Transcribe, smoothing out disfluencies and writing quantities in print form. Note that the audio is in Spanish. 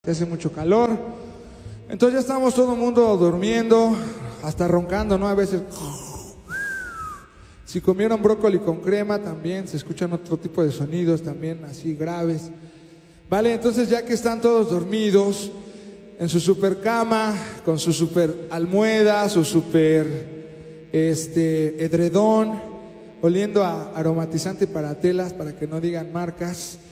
Hace mucho calor, entonces ya estamos todo el mundo durmiendo, hasta roncando, ¿no? A veces, si comieron brócoli con crema también se escuchan otro tipo de sonidos también así graves. Vale, entonces ya que están todos dormidos en su super cama, con su super almohada, su super edredón, oliendo a aromatizante para telas, para que no digan marcas.